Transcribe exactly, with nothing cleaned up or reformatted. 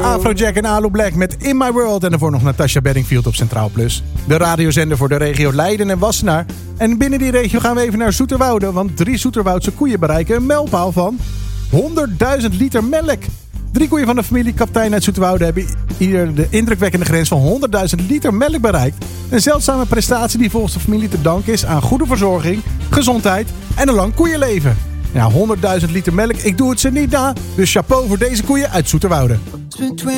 Afrojack en Alu Black met In My World. En daarvoor nog Natasha Bedingfield op Centraal Plus. De radiozender voor de regio Leiden en Wassenaar. En binnen die regio gaan we even naar Zoeterwoude. Want drie Zoeterwoudse koeien bereiken een mijlpaal van honderdduizend liter melk. Drie koeien van de familie Kaptein uit Zoeterwoude hebben ieder de indrukwekkende grens van honderdduizend liter melk bereikt. Een zeldzame prestatie die volgens de familie te danken is aan goede verzorging, gezondheid en een lang koeienleven. Ja, honderdduizend liter melk, ik doe het ze niet na. Dus chapeau voor deze koeien uit Zoeterwoude.